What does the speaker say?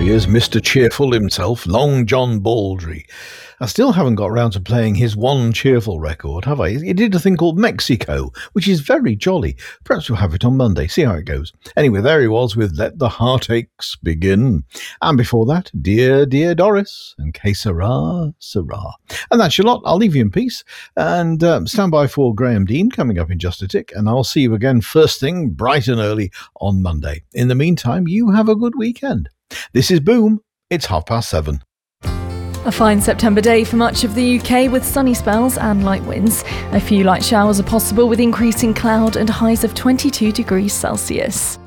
he is, Mr. Cheerful himself, Long John Baldry. I still haven't got round to playing his one cheerful record, have I? He did a thing called Mexico, which is very jolly. Perhaps we'll have it on Monday, see how it goes. Anyway, there he was with Let the Heartaches Begin. And before that, Dear, Dear Doris and Que Sera, Sera. And that's your lot. I'll leave you in peace. And stand by for Graham Dean coming up in just a tick. And I'll see you again first thing, bright and early on Monday. In the meantime, you have a good weekend. This is Boom. It's 7:30. A fine September day for much of the UK with sunny spells and light winds. A few light showers are possible with increasing cloud and highs of 22 degrees Celsius.